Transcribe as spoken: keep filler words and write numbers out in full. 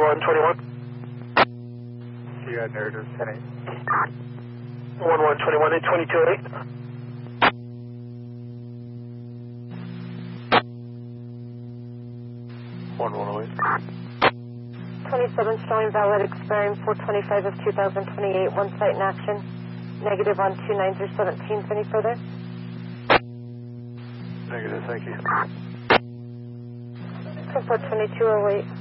one twenty-one. You got narrative ten eight. one one twenty-one, eight twenty-two eight. one one oh eight. twenty-seven showing valid expiring four twenty-five of two thousand twenty-eight, one site in action. Negative on two nine through seventeen. Any further? Negative, thank you. four twenty-two oh eight.